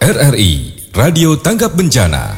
RRI Radio Tanggap Bencana.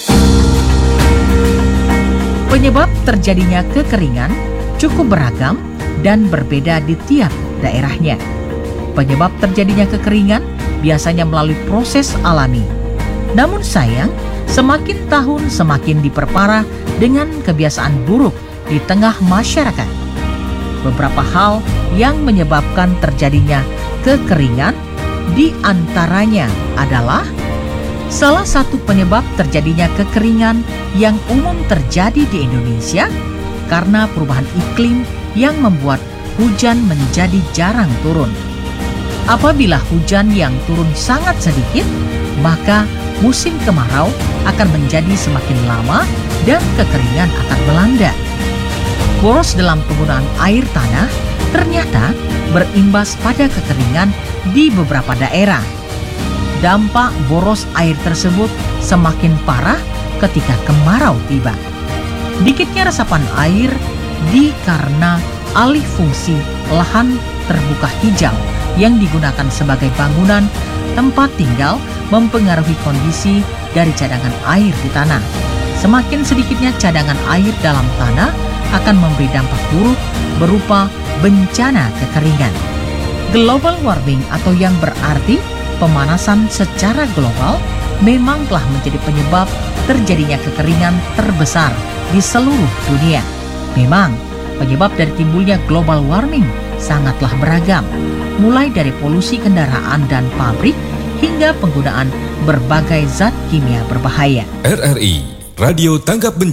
Penyebab terjadinya kekeringan cukup beragam dan berbeda di tiap daerahnya. Penyebab terjadinya kekeringan biasanya melalui proses alami. Namun sayang, semakin tahun semakin diperparah dengan kebiasaan buruk di tengah masyarakat. Beberapa hal yang menyebabkan terjadinya kekeringan di antaranya adalah salah satu penyebab terjadinya kekeringan yang umum terjadi di Indonesia karena perubahan iklim yang membuat hujan menjadi jarang turun. Apabila hujan yang turun sangat sedikit, maka musim kemarau akan menjadi semakin lama dan kekeringan akan melanda. Boros dalam penggunaan air tanah ternyata berimbas pada kekeringan di beberapa daerah. Dampak boros air tersebut semakin parah ketika kemarau tiba. Dikitnya resapan air karena alih fungsi lahan terbuka hijau yang digunakan sebagai bangunan tempat tinggal mempengaruhi kondisi dari cadangan air di tanah. Semakin sedikitnya cadangan air dalam tanah akan memberi dampak buruk berupa bencana kekeringan. Global warming atau yang berarti pemanasan secara global memang telah menjadi penyebab terjadinya kekeringan terbesar di seluruh dunia. Memang, penyebab dari timbulnya global warming sangatlah beragam, mulai dari polusi kendaraan dan pabrik hingga penggunaan berbagai zat kimia berbahaya. RRI Radio Tanggap Bencana.